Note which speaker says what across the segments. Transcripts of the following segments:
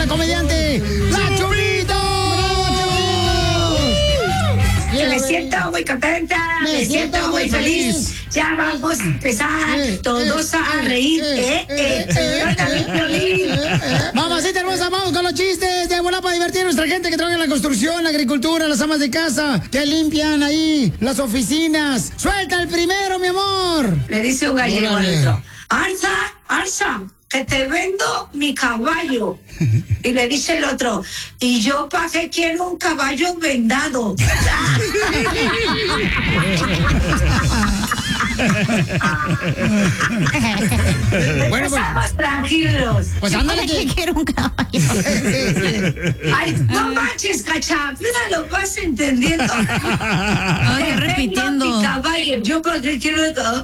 Speaker 1: la comediante, la Chupito.
Speaker 2: Me siento muy contenta, me siento muy feliz. Ya vamos a empezar todos a reír.
Speaker 1: Mamacita hermosa, vamos con los chistes de volada para divertir a nuestra gente que trabaja en la construcción, la agricultura, las amas de casa, que limpian ahí las oficinas. Suelta el primero, mi amor.
Speaker 2: Le dice un gallego al otro: Arza, que te vendo mi caballo. Y le dice el otro: ¿y yo para qué quiero un caballo vendado?
Speaker 1: Bueno, pues,
Speaker 2: estamos tranquilos.
Speaker 1: Pues ándale que
Speaker 3: quiero un caballo.
Speaker 2: Ay, no manches, Cacha, mira, lo vas entendiendo.
Speaker 3: Ay, repitiendo.
Speaker 2: Mi caballo, yo para qué quiero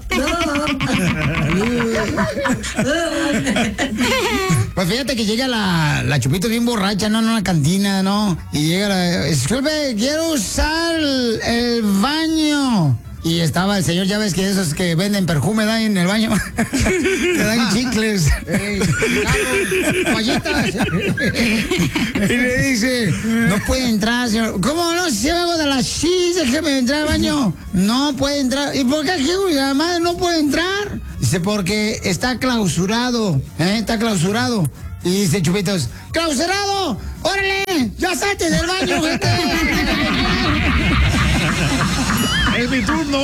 Speaker 1: pues fíjate que llega la Chupito bien borracha, ¿no? En una cantina, ¿no? Y llega disculpe, quiero usar el baño. Y estaba el señor, ya ves que esos que venden perfume dan en el baño. Te dan chicles. Pollitas. Y le dice, no puede entrar, señor. ¿Cómo no? Si hago de las chis, déjeme entrar al baño. No puede entrar. ¿Y por qué aquí, además, no puede entrar? Dice, porque está clausurado. Está clausurado. Y dice Chupitos, ¡clausurado! ¡Órale! ¡Ya salte del baño, gente!
Speaker 4: ¡Es mi turno!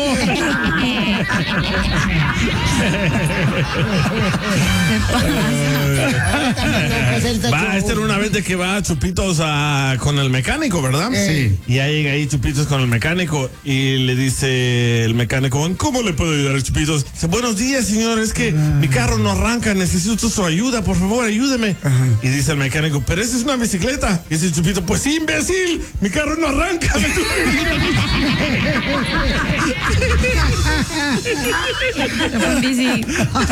Speaker 4: Esta era una vez de que va Chupitos con el mecánico, ¿verdad?
Speaker 1: Sí.
Speaker 4: Y ya llega ahí Chupitos con el mecánico y le dice el mecánico: ¿cómo le puedo ayudar a Chupitos? Dice: buenos días, señor, es que mi carro no arranca, necesito su ayuda, por favor, ayúdeme. Y dice el mecánico: pero esa es una bicicleta. Y dice Chupito: pues sí, imbécil, mi carro no arranca.
Speaker 3: Bici.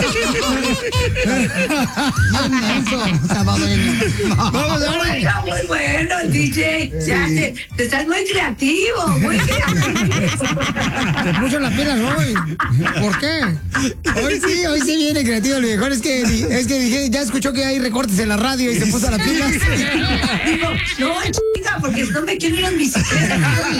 Speaker 1: Vamos ahora.
Speaker 2: Muy bueno, DJ. Ya te estás muy creativo, muy creativo.
Speaker 1: Te puso las pilas hoy. ¿Por qué? Hoy sí viene creativo. Lo mejor es que dije, ya escuchó que hay recortes en la radio y se puso las pilas.
Speaker 2: Digo, no, chica, porque no me quiero ir en bicicleta.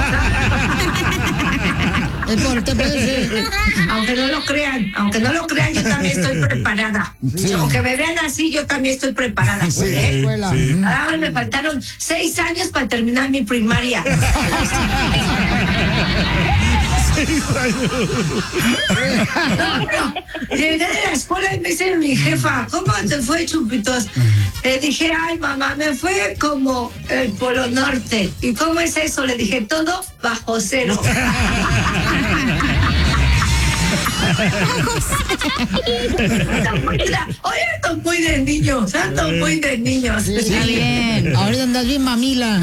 Speaker 1: Es por TPS.
Speaker 2: Aunque no lo crean, yo también estoy preparada.
Speaker 1: Sí.
Speaker 2: Aunque me vean así, yo también estoy preparada.
Speaker 1: Sí,
Speaker 2: ¿eh?
Speaker 1: escuela.
Speaker 4: Sí.
Speaker 2: Ahora me faltaron 6 años para terminar mi primaria. No, pero llegué de la escuela y me dice mi jefa: ¿cómo te fue, Chupitos? Le dije: ay, mamá, me fue como el Polo Norte. ¿Y cómo es eso? Le dije: todo bajo cero. Oye, ando muy de niños,
Speaker 1: Sí,
Speaker 3: Está bien.
Speaker 1: Ahorita andas bien mamila.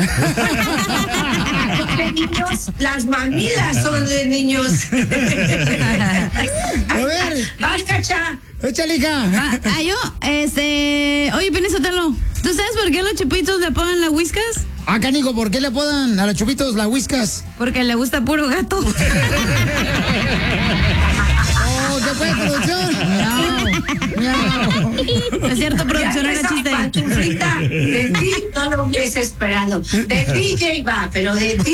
Speaker 2: De niños, las mamilas son de niños.
Speaker 1: A ver,
Speaker 2: Vas, Cacha.
Speaker 1: échale, hija.
Speaker 3: Yo, oye, Penizotelo, ¿tú sabes por qué los Chupitos le ponen la Whiskas?
Speaker 1: Ah, canijo, ¿por qué le apodan a los Chupitos la Whiskas?
Speaker 3: Porque le gusta puro gato.
Speaker 1: Oh, ¿qué fue, producción? Miau.
Speaker 3: Es cierto, producción,
Speaker 2: Ya
Speaker 3: era
Speaker 2: esa
Speaker 3: chiste.
Speaker 2: pantuflita de ti no lo hubiese esperado. De ti ya iba, pero de ti.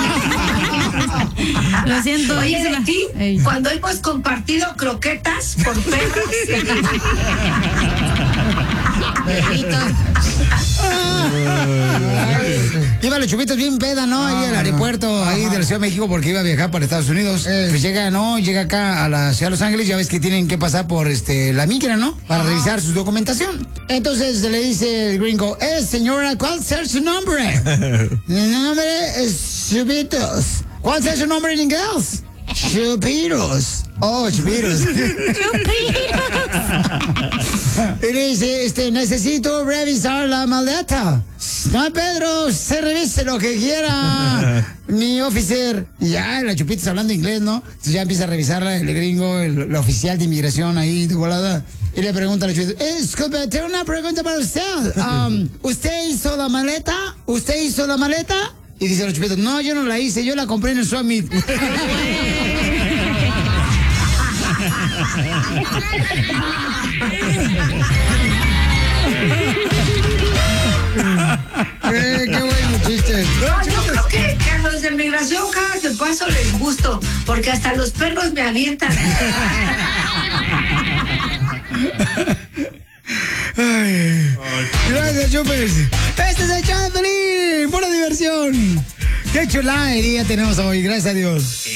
Speaker 3: Lo siento.
Speaker 2: Oye, de
Speaker 3: dísela.
Speaker 2: ti,
Speaker 3: Ey.
Speaker 2: cuando hemos compartido croquetas por perros.
Speaker 1: Iba los Chupitos bien peda, ¿no? Ahí al aeropuerto, ahí de la Ciudad de México, porque iba a viajar para Estados Unidos. Pues llega acá a la Ciudad de Los Ángeles, ya ves que tienen que pasar por la migra, ¿no? Para revisar su documentación. Entonces le dice el gringo: señora, ¿cuál es su nombre? Mi nombre es Chupitos. ¿Cuál es su nombre en inglés? Chupitos. Oh, Chupitos. Y le dice, necesito revisar la maleta. No, Pedro, se revise lo que quiera, mi officer. Y ya, la Chupitos hablando inglés, ¿no? Entonces ya empieza a revisarla el gringo, el oficial de inmigración ahí de volada. Y le pregunta a la Chupitos: disculpe, tengo una pregunta para usted. ¿Usted hizo la maleta? ¿Usted hizo la maleta? Y dice los Chupitos: no, yo no la hice, yo la compré en el Summit.
Speaker 2: desgraciado, cada que paso les gusto, porque hasta los perros me avientan.
Speaker 1: Ay. Gracias, Chupes. Este es el Chaplin, pura diversión. Qué chuladería tenemos hoy, gracias a Dios.